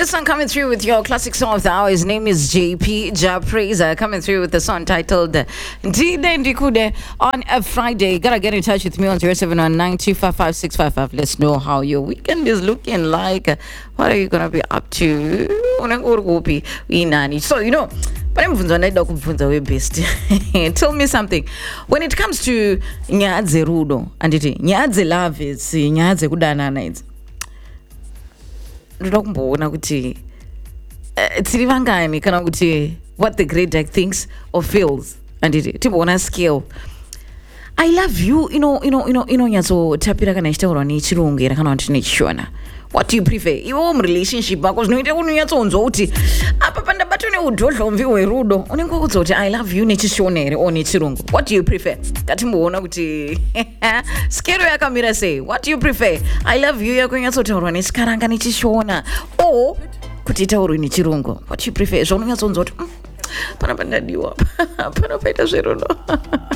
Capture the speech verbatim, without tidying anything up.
this one coming through with your classic song of the hour. His name is J P Japreza, coming through with the song titled Ndide Ndikude on a Friday. Gotta get in touch with me on zero seven one nine two five five six five five. Let's know how your weekend is looking like. What are you gonna be up to? So, you know, but I'm best. Tell me something. When it comes to Nyadze Rudo, and it Nyadze love is Nyadze Kudanana is ndokumbona kuti tiri vangani kana kuti what the great deck thinks or feels and it tibona skill. I love you, you know, you know, you know, you know, nyatso tapira kana chitaurwa nechirungu kana kuti nechishona. What do you prefer? Iwo mu relationship because noite kuti nyatsonzo kuti apa pandabatwa neudhodlo mvi werudo unenge ukudza kuti I love you nechishona ere o nechirungu. What do you prefer? Ngatimboona kuti skero yakamira sei. What do you prefer? I love you yako nyatsotaurwa nechikaranga nechishona o kuti itaurwe nechirungu. What do you prefer? Zvaunonyatsonzo kuti pana pandadiwa pana paita zverudo.